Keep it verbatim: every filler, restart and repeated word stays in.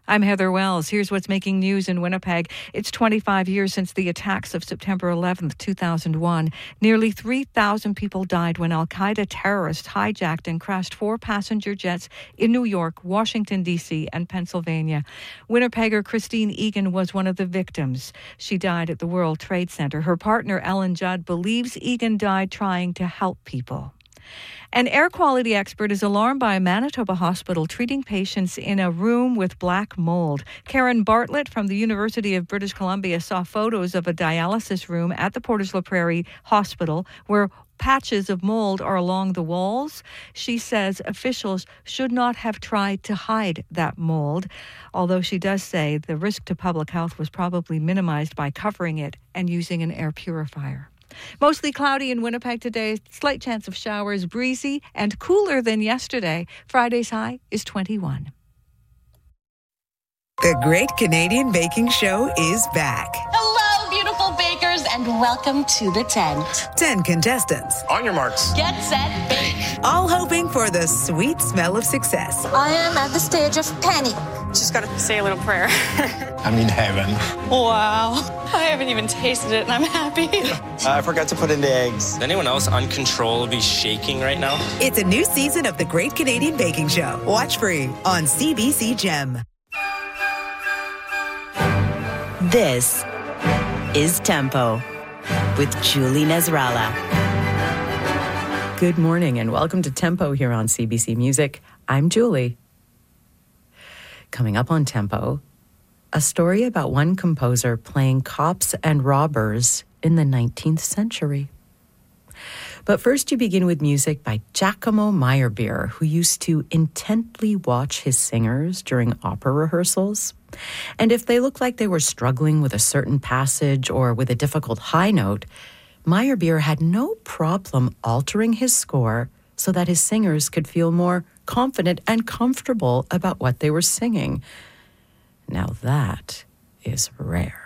I'm Heather Wells. Here's what's making news in Winnipeg. It's twenty-five years since the attacks of September eleventh, two thousand one. Nearly three thousand people died when al-Qaeda terrorists hijacked and crashed four passenger jets in New York, Washington, D C, and Pennsylvania. Winnipegger Christine Egan was one of the victims. She died at the World Trade Center. Her partner, Ellen Judd, believes Egan died trying to help people. An air quality expert is alarmed by a Manitoba hospital treating patients in a room with black mold. Karen Bartlett from the University of British Columbia saw photos of a dialysis room at the Portage la Prairie Hospital where patches of mold are along the walls. She says officials should not have tried to hide that mold, although she does say the risk to public health was probably minimized by covering it and using an air purifier. Mostly cloudy in Winnipeg today, slight chance of showers, breezy and cooler than yesterday. Friday's high is twenty-one. The Great Canadian Baking Show is back. Hello, beautiful bakers, and welcome to the tent. Ten contestants. On your marks. Get set, bake. All hoping for the sweet smell of success. I am at the stage of panic. Just gotta say a little prayer. I'm in heaven. Wow. I haven't even tasted it and I'm happy. Uh, I forgot to put in the eggs. Is anyone else uncontrollably shaking right now? It's a new season of The Great Canadian Baking Show. Watch free on C B C Gem. This is Tempo with Julie Nasrallah. Good morning and welcome to Tempo here on C B C Music. I'm Julie. Coming up on Tempo, a story about one composer playing cops and robbers in the nineteenth century. But first you begin with music by Giacomo Meyerbeer, who used to intently watch his singers during opera rehearsals. And if they looked like they were struggling with a certain passage or with a difficult high note, Meyerbeer had no problem altering his score so that his singers could feel more confident and comfortable about what they were singing. Now that is rare.